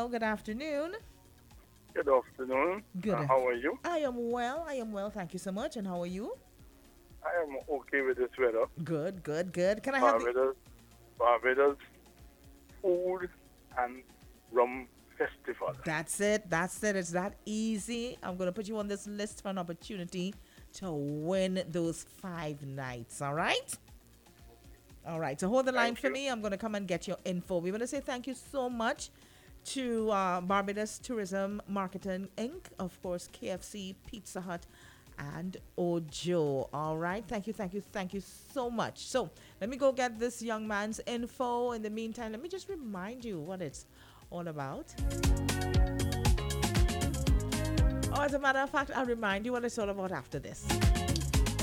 Hello, good afternoon. Good afternoon. Good. How are you? I am well. I am well. Thank you so much. And how are you? I am okay with this weather. Good, good, good. Can I have you? Barbados, Barbados Food and Rum Festival. That's it. That's it. It's that easy. I'm going to put you on this list for an opportunity to win those 5 nights. All right? All right. So hold the line Thank for you. me. I'm going to come and get your info. We want to say thank you so much to Barbados Tourism Marketing Inc., of course, KFC, Pizza Hut, and Ojo. All right. Thank you, thank you, thank you so much. So let me go get this young man's info. In the meantime, let me just remind you what it's all about. Or as a matter of fact, I'll remind you what it's all about after this.